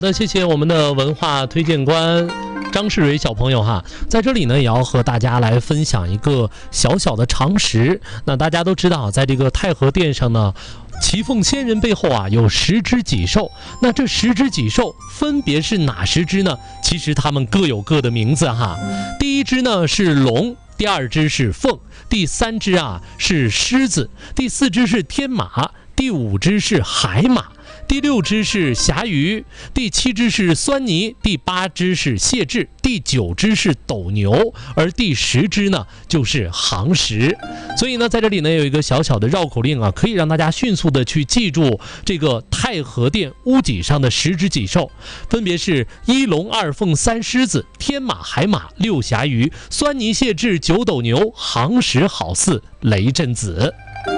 那谢谢我们的文化推荐官张世蕊小朋友哈，在这里呢也要和大家来分享一个小小的常识。那大家都知道，在这个太和殿上呢，祈奉先人背后啊有10只脊兽。那这10只脊兽分别是哪10只呢？其实它们各有各的名字哈。第一只呢是龙，第2只是凤，第3只啊是狮子，第4只是天马，第5只是海马，第6只是霞鱼，第7只是狻猊，第8只是谢豸，第9只是斗牛，而第10只呢就是行石。所以呢，在这里呢有一个小小的绕口令啊，可以让大家迅速的去记住这个太和殿屋脊上的10只脊兽，分别是1龙2凤3狮子，天马海马6霞鱼，狻猊谢豸9斗牛，行石好似雷震子。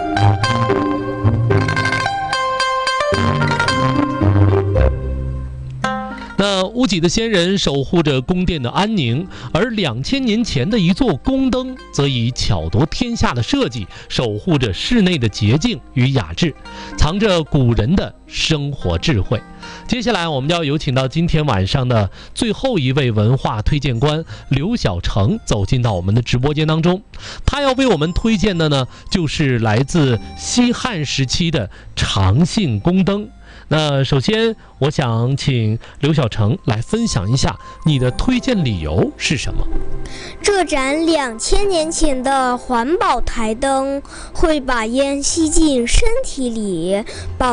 那屋脊的先人守护着宫殿的安宁，而2000年前的一座宫灯则以巧夺天下的设计守护着室内的洁净与雅致，藏着古人的生活智慧。接下来我们要有请到今天晚上的最后一位文化推荐官刘小成走进到我们的直播间当中，他要为我们推荐的呢就是来自西汉时期的长信宫灯。那首先我想请刘小成来分享一下你的推荐理由是什么。 这盏2000年前的环保台灯会把烟吸进身体里，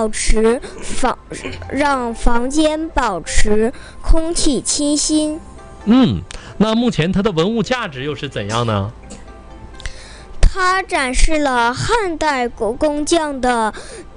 让房间保持空气清新。 那目前它的文物价值又是怎样呢？ 它展示了汉代工匠的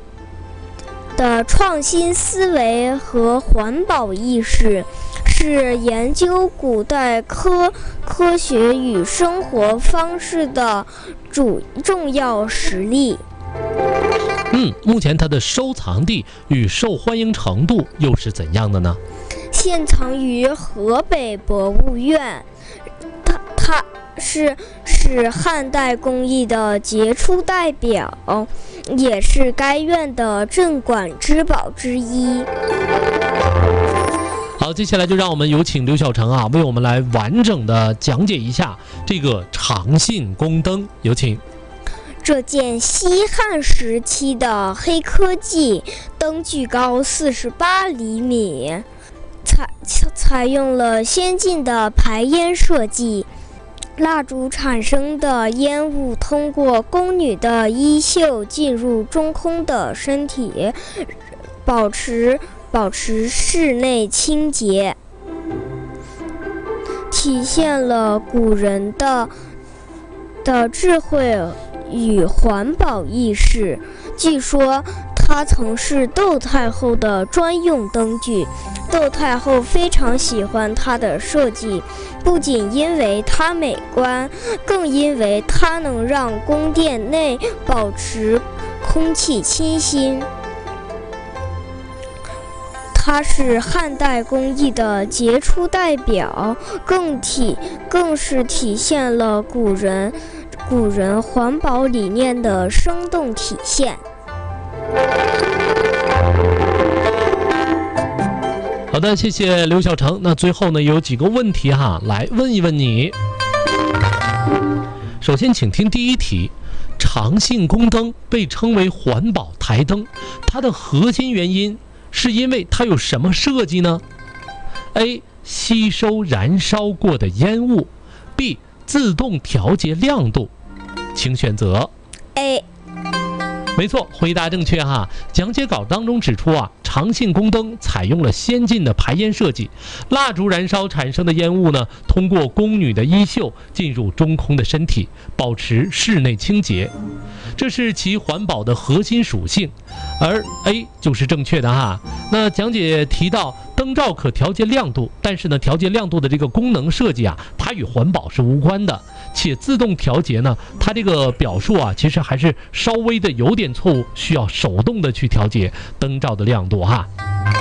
创新思维和环保意识，是研究古代科学与生活方式的重要实例。 目前它的收藏地与受欢迎程度又是怎样的呢？ 现藏于河北博物院，它是汉代工艺的杰出代表，也是该院的镇馆之宝之一。 好，接下来就让我们有请刘小成啊，为我们来完整的讲解一下这个长信宫灯，有请。 这件西汉时期的黑科技灯具高48厘米，采用了先进的排烟设计。蜡烛产生的烟雾通过宫女的衣袖进入中空的身体，保持室内清洁，体现了古人的智慧与环保意识。据说它曾是窦太后的专用灯具，窦太后非常喜欢它的设计，不仅因为它美观，更因为它能让宫殿内保持空气清新。它是汉代工艺的杰出代表，更是体现了古人环保理念的生动体现。 好的，谢谢刘小成。那最后呢有几个问题哈，来问一问你。首先请听第一题，长信宫灯被称为环保台灯，它的核心原因是因为它有什么设计呢？ A. 吸收燃烧过的烟雾， B. 自动调节亮度，请选择 A。 没错，回答正确哈。讲解稿当中指出啊，长信宫灯采用了先进的排烟设计，蜡烛燃烧产生的烟雾呢，通过宫女的衣袖进入中空的身体，保持室内清洁，这是其环保的核心属性，而 A 就是正确的哈。那讲解提到灯罩可调节亮度，但是呢，调节亮度的这个功能设计啊，它与环保是无关的，且自动调节呢，它这个表述啊，其实还是稍微的有点错误，需要手动的去调节灯罩的亮度哈。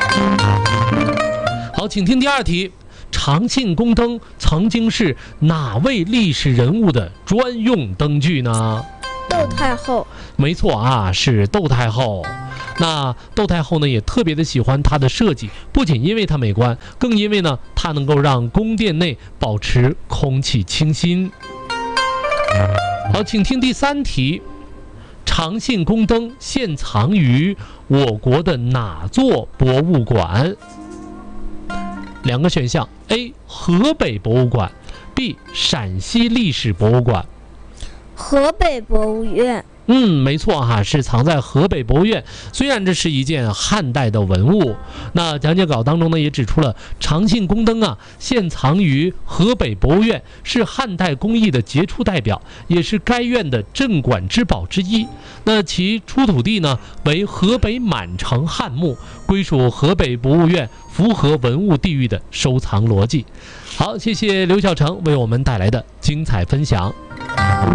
好，请听第二题，长信宫灯曾经是哪位历史人物的专用灯具呢？ 窦太后。 没错啊，是窦太后。 那窦太后呢也特别的喜欢它的设计，不仅因为它美观，更因为呢它能够让宫殿内保持空气清新。好，请听第3题。长信宫灯现藏于我国的哪座博物馆？2个选项 ：A. 河北博物馆 ，B. 陕西历史博物馆。 河北博物院。 没错哈，是藏在河北博物院。虽然这是一件汉代的文物，那讲解稿当中呢也指出了长信宫灯啊，现藏于河北博物院，是汉代工艺的杰出代表，也是该院的镇馆之宝之一。那其出土地呢为河北满城汉墓，归属河北博物院，符合文物地域的收藏逻辑。好，谢谢刘小成为我们带来的精彩分享。